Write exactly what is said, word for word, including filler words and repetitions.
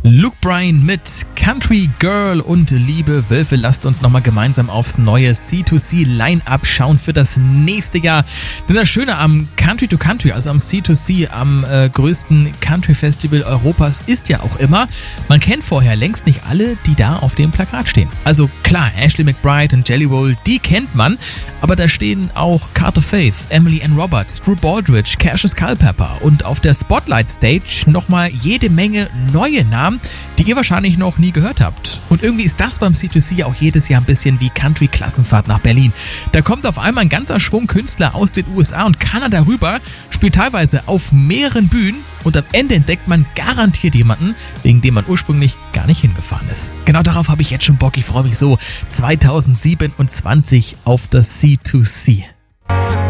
Luke Bryan mit Country Girl und liebe Wölfe, lasst uns nochmal gemeinsam aufs neue C zwei C Line-Up schauen für das nächste Jahr. Denn das Schöne am Country to Country, also am C zwei C, am äh, größten Country-Festival Europas, ist ja auch immer, man kennt vorher längst nicht alle, die da auf dem Plakat stehen. Also klar, Ashley McBryde und Jelly Roll, die kennt man, aber da stehen auch Carter Faith, Emily Ann Roberts, Drew Baldridge, Cassius Culpepper und auf der Spotlight Stage nochmal jede Menge neue Namen, die ihr wahrscheinlich noch nie gehört habt. Und irgendwie ist das beim C zwei C auch jedes Jahr ein bisschen wie Country-Klassenfahrt nach Berlin. Da kommt auf einmal ein ganzer Schwung Künstler aus den U S A und Kanada rüber, spielt teilweise auf mehreren Bühnen und am Ende entdeckt man garantiert jemanden, wegen dem man ursprünglich gar nicht hingefahren ist. Genau darauf habe ich jetzt schon Bock. Ich freue mich so zweitausendsiebenundzwanzig auf das C zwei C.